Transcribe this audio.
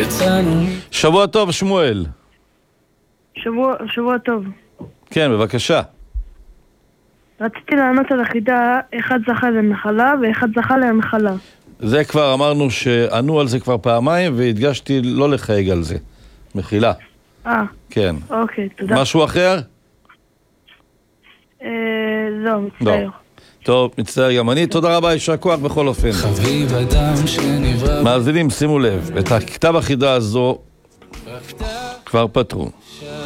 שבוע טוב, שמואל. שבוע טוב. כן, בבקשה. רציתי לענות על החידה, אחד זכה לנחלה ואחד זכה להנחלה. זה כבר אמרנו שענו על זה כבר פעמיים, והדגשתי לא לחייג על זה. מחילה. כן. אוקיי, תודה. משהו אחר? לא, מצטער. טוב, מצטער גם אני. תודה רבה, יישר כוח בכל אופן. חביב אדם שנברא. מאזינים, שימו לב, את הכתב החידה הזו כבר פתרו.